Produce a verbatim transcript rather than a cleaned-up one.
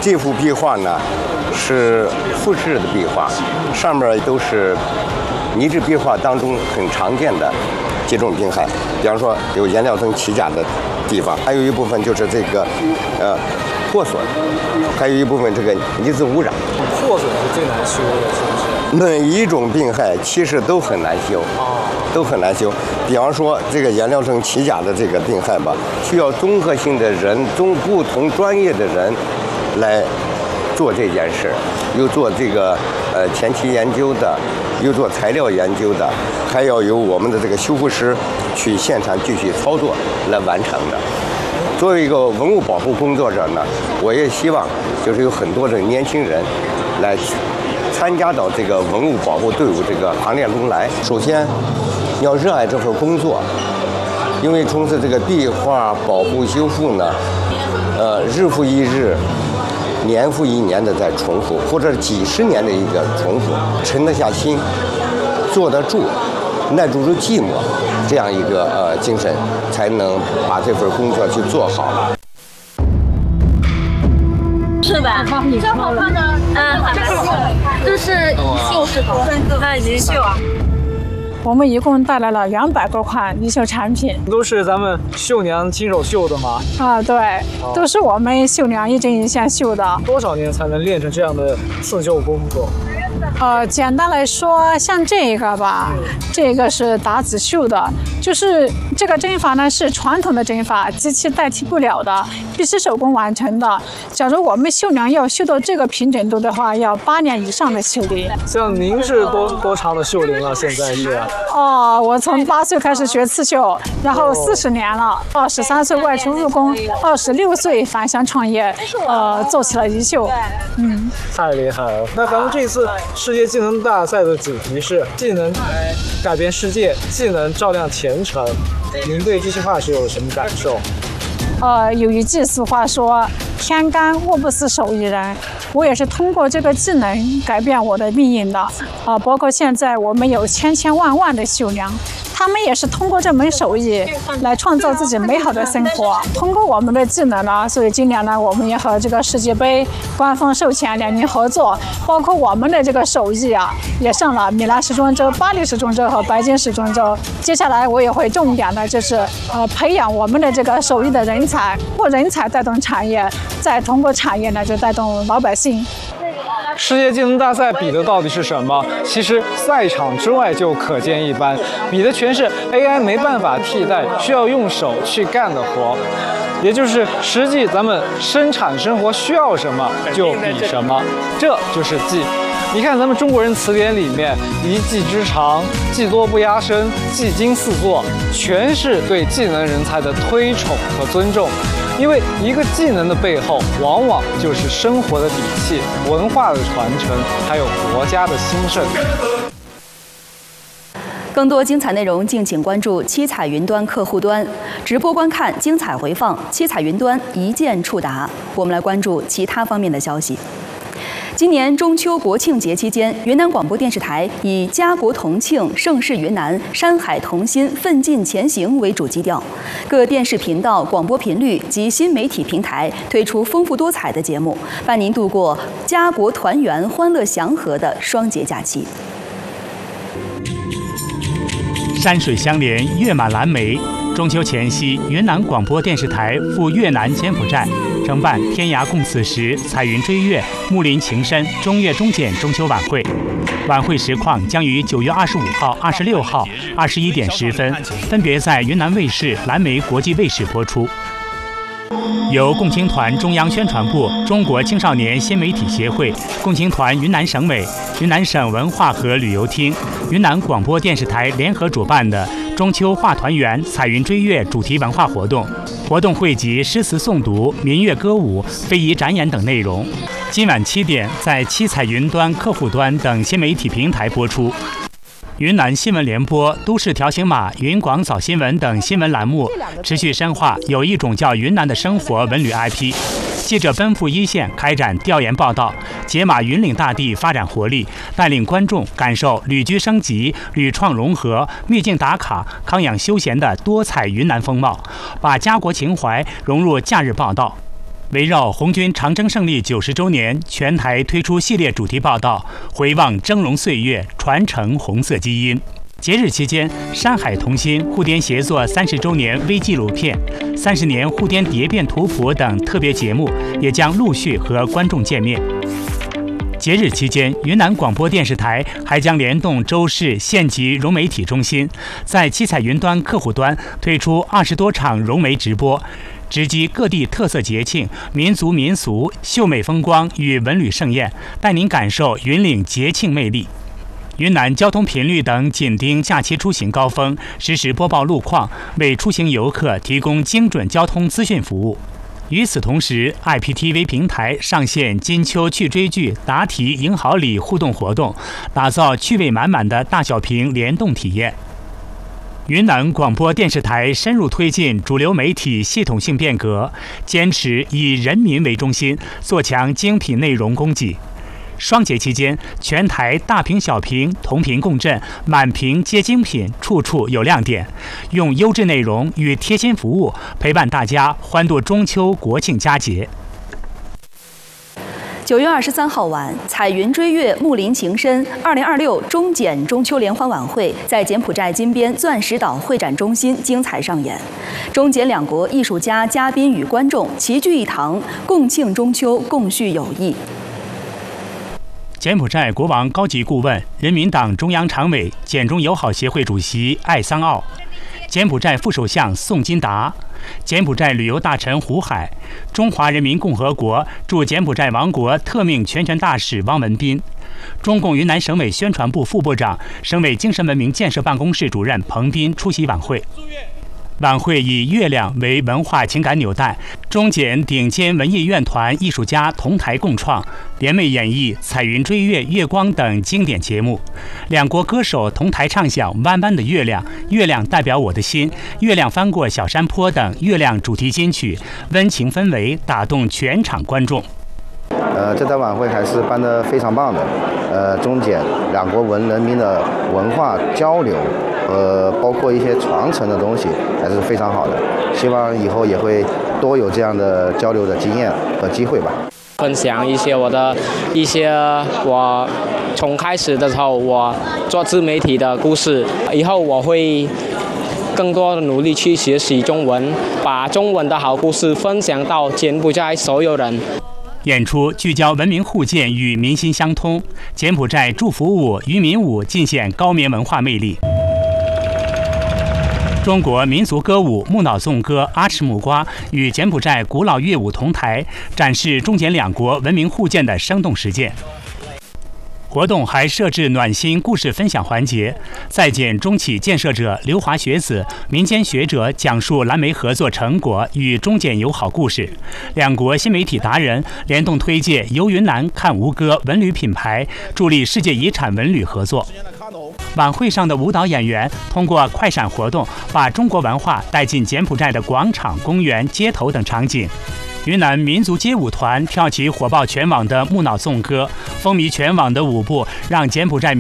这幅壁画呢是复制的壁画，上面都是泥质壁画当中很常见的几种病害，比方说有颜料层起甲的地方，还有一部分就是这个呃破损，还有一部分这个泥质污染。 破损是最难修的，是不是？ 每一种病害其实都很难修，都很难修。比方说这个颜料层起甲的这个病害吧，需要综合性的人，中不同专业的人来做这件事，又做这个呃前期研究的，又做材料研究的，还要由我们的这个修复师去现场继续操作来完成的。作为一个文物保护工作者呢，我也希望就是有很多的年轻人来参加到这个文物保护队伍这个行列中来。首先要热爱这份工作，因为从事这个壁画保护修复呢，呃，日复一日，年复一年的在重复，或者几十年的一个重复，沉得下心，坐得住，耐住住寂寞，这样一个呃精神，才能把这份工作去做好。 是吧？你这好看呢？嗯，这是衣袖是吧？那衣袖啊。 我们一共带来了两百多款衣袖产品， 都是咱们绣娘亲手绣的吗？ 啊，对，哦、都是我们绣娘一针一线绣的。 多少年才能练成这样的刺绣工作？ 呃，简单来说，像这个吧，嗯、这个是打子绣的，就是这个针法呢是传统的针法，机器代替不了的，必须手工完成的。假如我们绣娘要绣到这个平整度的话，要八年以上的绣龄。 像您是多多长的绣龄了？现在是？ 哦，我从八岁开始学刺绣，然后四十年了。二十三岁外出入宫，二十六岁返乡创业，呃，做起了衣袖。嗯， 太厉害了。那咱们这次世界技能大赛的主题是技能改变世界，技能照亮前程。您对这句话是有什么感受？ 呃，有一句俗话说，天干物不是手艺人。我也是通过这个技能改变我的命运的。啊、呃，包括现在我们有千千万万的绣娘，他们也是通过这门手艺来创造自己美好的生活。通过我们的技能呢，所以今年呢，我们也和这个世界杯官方授权联名合作，包括我们的这个手艺啊，也上了米兰时装周、巴黎时装周和白金时装周。接下来我也会重点的就是呃培养我们的这个手艺的人才，通过人才带动产业，再通过产业呢就带动老百姓。 世界技能大赛比的到底是什么？其实赛场之外就可见一斑，比的全是 A I 没办法替代，需要用手去干的活，也就是实际咱们生产生活需要什么就比什么，这就是技。你看咱们中国人词典里面，一技之长、技多不压身、技精四作，全是对技能人才的推崇和尊重。因为一个技能的背后，往往就是生活的底气、文化的传承，还有国家的兴盛。 更多精彩内容，敬请关注七彩云端客户端直播观看，精彩回放，七彩云端一键触达。我们来关注其他方面的消息。今年中秋国庆节期间，云南广播电视台以“家国同庆，盛世云南，山海同心，奋进前行”为主基调，各电视频道、广播频率及新媒体平台推出丰富多彩的节目，伴您度过家国团圆、欢乐祥和的双节假期。 山水相连，月满蓝莓。中秋前夕，云南广播电视台赴越南柬埔寨承办“天涯共此时，彩云追月，木林情深，中越中简”中秋晚会。晚会实况将于九月二十五号、二十六号二十一点十分分别在云南卫视、蓝莓国际卫视播出。由共青团中央宣传部、中国青少年新媒体协会、共青团云南省委、云南省文化和旅游厅、云南广播电视台联合主办的中秋画团圆、彩云追月主题文化活动，活动汇集诗词诵读、民乐歌舞、非遗展演等内容。今晚七点在七彩云端客户端等新媒体平台播出。云南新闻联播、都市条形码、云广早新闻等新闻栏目持续深化有一种叫云南的生活文旅 I P。记者奔赴一线开展调研报道，解码云岭大地发展活力，带领观众感受旅居升级、旅创融合、秘境打卡、康养休闲的多彩云南风貌，把家国情怀融入假日报道。 围绕红军长征胜利九十周年，全台推出系列主题报道，回望峥嵘岁月，传承红色基因。节日期间，山海同心互颠协作三十周年微纪录片、三十年互颠蝶变图谱等特别节目也将陆续和观众见面。节日期间，云南广播电视台还将联动州市县级融媒体中心，在七彩云端客户端推出二十多场融媒直播，直击各地特色节庆、民族民俗、秀美风光与文旅盛宴，带您感受云岭节庆魅力。云南交通频率等紧盯假期出行高峰，实时播报路况，为出行游客提供精准交通资讯服务。与此同时 ，I P T V 平台上线金秋去追剧、答题赢好礼互动活动，打造趣味满满的大小屏联动体验。云南广播电视台深入推进主流媒体系统性变革，坚持以人民为中心，做强精品内容供给。双节期间，全台大屏小屏同频共振，满屏皆精品，处处有亮点。用优质内容与贴心服务陪伴大家欢度中秋国庆佳节。 九月二十三号晚，彩云追月，睦邻情深二零二六中柬中秋联欢晚会在柬埔寨金边钻石岛会展中心精彩上演。中柬两国艺术家、嘉宾与观众齐聚一堂，共庆中秋，共叙友谊。 柬埔寨国王高级顾问、人民党中央常委、柬中友好协会主席艾桑奥，柬埔寨副首相宋金达，柬埔寨旅游大臣胡海，中华人民共和国驻柬埔寨王国特命全权大使汪文斌，中共云南省委宣传部副部长、省委精神文明建设办公室主任彭斌出席晚会。晚会以月亮为文化情感纽带，中柬顶尖文艺院团艺术家同台共创，联袂演绎《彩云追月》《月光》等经典节目。两国歌手同台唱响《弯弯的月亮》《月亮代表我的心》《月亮翻过小山坡》等月亮主题金曲，温情氛围打动全场观众。 呃，这场晚会还是办得非常棒的，呃，中柬两国文人民的文化交流，呃，包括一些传承的东西，还是非常好的。希望以后也会多有这样的交流的经验和机会吧。 分享一些我的一些我从开始的时候我做自媒体的故事，以后我会更多的努力去学习中文，把中文的好故事分享到柬埔寨所有人。 演出聚焦文明互鉴与民心相通，柬埔寨祝福舞、渔民舞尽显高棉文化魅力。中国民族歌舞木脑颂歌、阿尺木瓜与柬埔寨古老乐舞同台，展示中柬两国文明互鉴的生动实践。活动还设置暖心故事分享环节，在柬中企建设者刘华学子、民间学者讲述蓝莓合作成果与中柬友好故事，两国新媒体达人联动推介游云南看吴哥文旅品牌，助力世界遗产文旅合作。晚会上的舞蹈演员通过快闪活动，把中国文化带进柬埔寨的广场、公园、街头等场景。云南民族街舞团跳起火爆全网的木脑颂歌，风靡全网的舞步让柬埔寨民